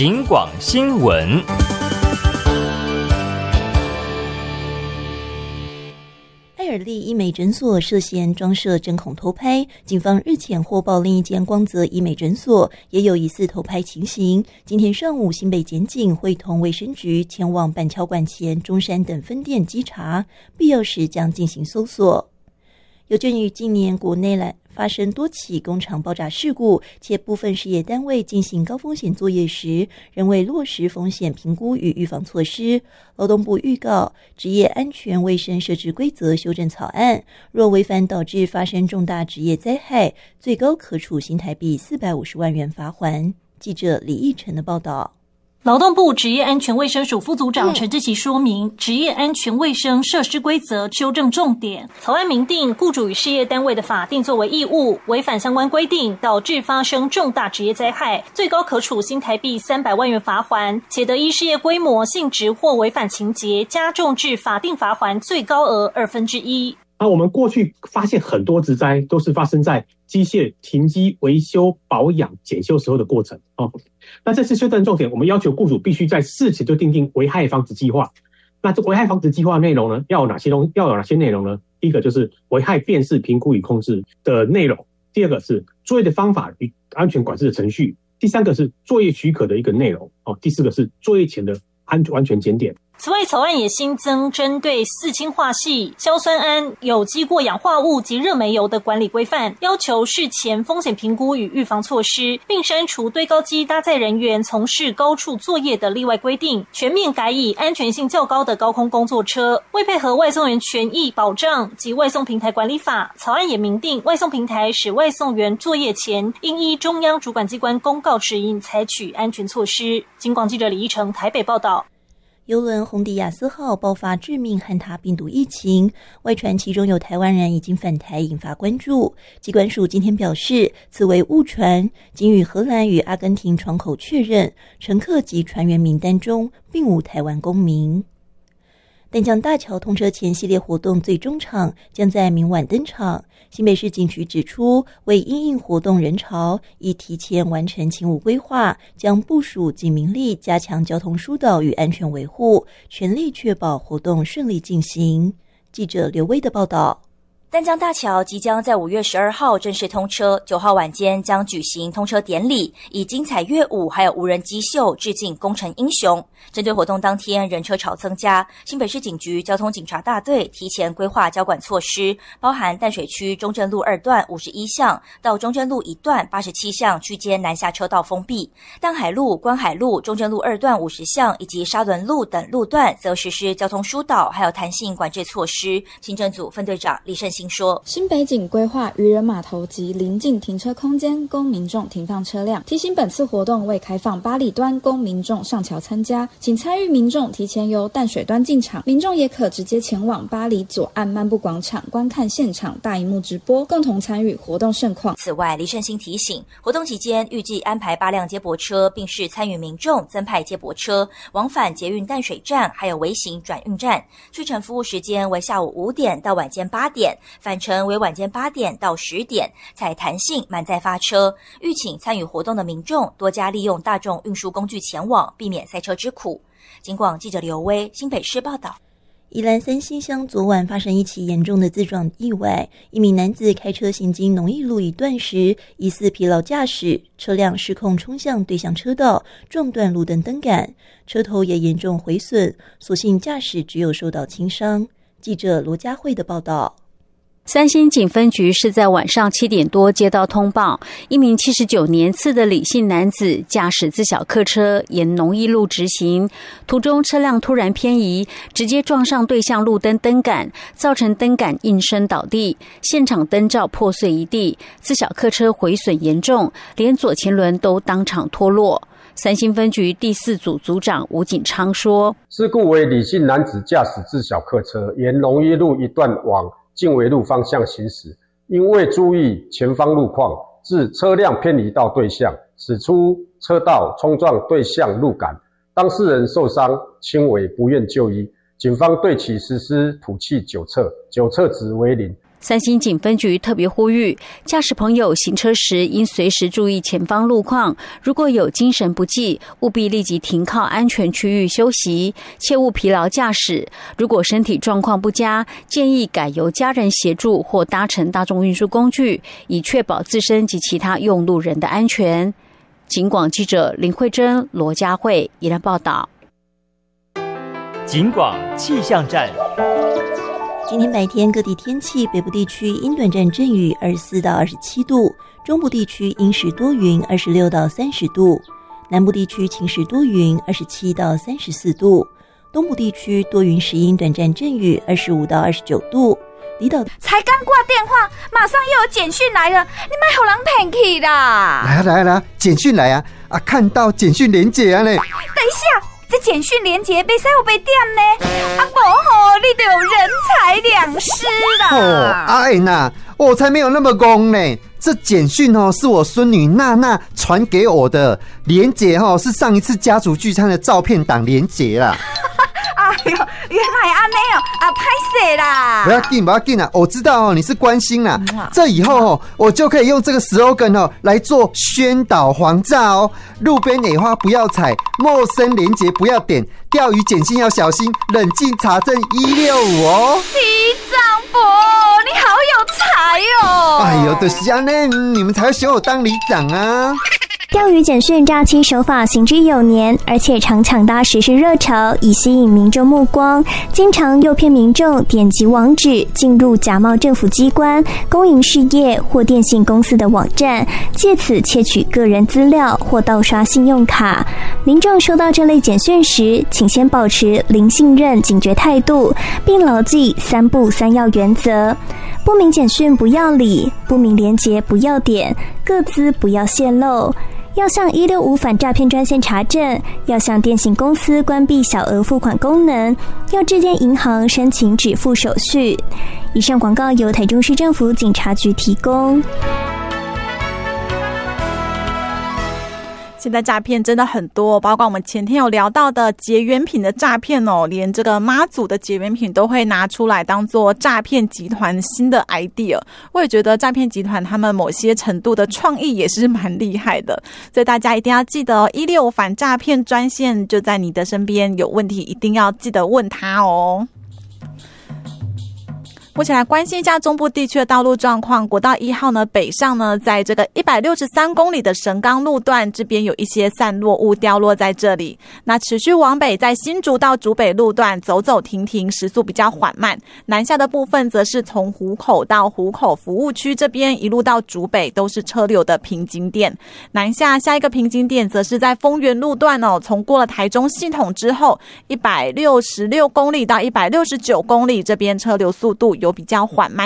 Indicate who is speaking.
Speaker 1: 警广新闻。
Speaker 2: 爱尔利医美诊所涉嫌装设针孔偷拍，警方日前获报另一间光泽医美诊所也有疑似偷拍情形。今天上午，新北检警会同卫生局前往板桥馆前、中山等分店稽查，必要时将进行搜索。有鉴于近年国内发生多起工厂爆炸事故，且部分事业单位进行高风险作业时仍未落实风险评估与预防措施，劳动部预告职业安全卫生设置规则修正草案，若违反导致发生重大职业灾害，最高可处新台币450万元罚锾。记者李义成的报道。
Speaker 3: 劳动部职业安全卫生署副组长陈志奇说明，职业安全卫生设施规则修正重点，草案明定雇主与事业单位的法定作为义务，违反相关规定导致发生重大职业灾害，最高可处新台币300万元罚锾，且得依事业规模、性质或违反情节加重至法定罚锾最高额1/2。
Speaker 4: 我们过去发现很多职灾都是发生在机械停机、维修、保养、检修时候的过程。那这次修正重点，我们要求雇主必须在事前就订定危害防止计划。那这危害防止计划内容呢，要有哪些内容呢？第一个就是危害辨识、评估与控制的内容；第二个是作业的方法与安全管制的程序；第三个是作业许可的一个内容；第四个是作业前的安全检点。
Speaker 3: 此外，草案也新增针对4氢化系、硝酸铵、有机过氧化物及热煤油的管理规范，要求事前风险评估与预防措施，并删除堆高机搭载人员从事高处作业的例外规定，全面改以安全性较高的高空工作车。为配合外送员权益保障及外送平台管理法，草案也明定外送平台使外送员作业前应依中央主管机关公告指引采取安全措施。警广记者李一成台北报道。
Speaker 2: 邮轮红迪亚斯号爆发致命汉他病毒疫情，外传其中有台湾人已经返台，引发关注。疾管署今天表示，此为误传，仅与荷兰与阿根廷窗口确认，乘客及船员名单中并无台湾公民。淡江大桥通车前系列活动最终场将在明晚登场。新北市警局指出，为因应活动人潮，已提前完成勤务规划，将部署警民力加强交通疏导与安全维护，全力确保活动顺利进行。记者刘威的报道。
Speaker 5: 淡江大桥即将在5月12号正式通车，9号晚间将举行通车典礼，以精彩乐舞还有无人机秀致敬工程英雄。针对活动当天人车潮增加，新北市警局交通警察大队提前规划交管措施，包含淡水区中正路2段51巷到中正路1段87巷区间南下车道封闭，淡海路、观海路、中正路2段50巷以及沙仑路等路段则实施交通疏导还有弹性管制措施。行政组分队长李胜兴说，
Speaker 6: 新北警规划渔人码头及邻近停车空间供民众停放车辆，提醒本次活动未开放八里端供民众上桥参加，请参与民众提前由淡水端进场，民众也可直接前往八里左岸漫步广场观看现场大萤幕直播，共同参与活动盛况。
Speaker 5: 此外，李胜兴提醒，活动期间预计安排8辆接驳车，并视参与民众增派接驳车往返捷运淡水站还有微型转运站，去程服务时间为下午5点到晚间8点，返程为晚间8点到10点，采弹性满载发车。预请参与活动的民众多加利用大众运输工具前往，避免塞车之苦。警广记者刘威新北市报道。
Speaker 2: 宜兰三星乡昨晚发生一起严重的自撞意外，一名男子开车行经农义路一段时，疑似疲劳驾驶，车辆失控冲向对向车道，撞断路灯灯杆，车头也严重毁损，所幸驾驶只有受到轻伤。记者罗佳慧的报道。
Speaker 7: 三星警分局是在晚上7点多接到通报，一名79年次的李姓男子驾驶自小客车沿农义路直行，途中车辆突然偏移，直接撞上对向路灯灯杆，造成灯杆应声倒地，现场灯罩破碎一地，自小客车毁损严重，连左前轮都当场脱落。三星分局第4组组长吴景昌说，
Speaker 8: 事故为李姓男子驾驶自小客车沿农义路一段往进围路方向行驶，因未注意前方路况，致车辆偏离到对向，驶出车道冲撞对向路杆，当事人受伤轻微，不愿就医。警方对其实施吐气9测，9测值为0。
Speaker 7: 三星警分局特别呼吁，驾驶朋友行车时应随时注意前方路况，如果有精神不济，务必立即停靠安全区域休息，切勿疲劳驾驶。如果身体状况不佳，建议改由家人协助或搭乘大众运输工具，以确保自身及其他用路人的安全。警广记者林慧珍、罗佳慧宜兰报道。
Speaker 1: 警广气象站。
Speaker 2: 今天白天各地天气，北部地区因短暂阵雨24到27度，中部地区阴时多云26到30度，南部地区晴时多云27到34度，东部地区多云时阴短暂阵雨25到29度。离岛
Speaker 9: 才刚挂电话，马上又有简讯来了，你别给人骗去啦！
Speaker 10: 来，简讯来啊！看到简讯连结啊嘞！
Speaker 9: 等一下。这简讯连结别使有被点呢，不吼你就有人财两失啦！
Speaker 10: 哎呐，我才没有那么公呢。这简讯是我孙女娜娜传给我的，连结是上一次家族聚餐的照片档连结啦。
Speaker 9: 哎呦，原来安尼拍摄啦！
Speaker 10: 不要紧啊！我知道你是关心啦。这以后我就可以用这个 slogan 来做宣导黄炸哦。路边野花不要采，陌生连结不要点，钓鱼简讯要小心，冷静查证165哦。
Speaker 9: 李长伯，你好有才哦！
Speaker 10: 哎呦，就是这样呢，你们才会选我当里长啊。
Speaker 11: 钓鱼简讯诈欺手法行之有年，而且常抢搭时事热潮，以吸引民众目光，经常诱骗民众点击网址进入假冒政府机关、公营事业或电信公司的网站，借此窃取个人资料或盗刷信用卡。民众收到这类简讯时，请先保持零信任警觉态度，并牢记3不3要原则：不明简讯不要理，不明连结不要点，个资不要泄露。要向165反诈骗专线查证，要向电信公司关闭小额付款功能，要致电银行申请止付手续。以上广告由台中市政府警察局提供。
Speaker 12: 现在诈骗真的很多，包括我们前天有聊到的结缘品的诈骗哦，连这个妈祖的结缘品都会拿出来当做诈骗集团新的 idea。我也觉得诈骗集团他们某些程度的创意也是蛮厉害的，所以大家一定要记得哦，165反诈骗专线就在你的身边，有问题一定要记得问他哦。目前来关心一下中部地区的道路状况。国道1号呢，北上呢，在这个163公里的神冈路段这边有一些散落物掉落在这里。那持续往北，在新竹到竹北路段走走停停，时速比较缓慢。南下的部分则是从湖口到湖口服务区这边一路到竹北都是车流的瓶颈点。南下下一个瓶颈点则是在丰原路段哦，从过了台中系统之后，166公里到169公里这边车流速度有比较缓慢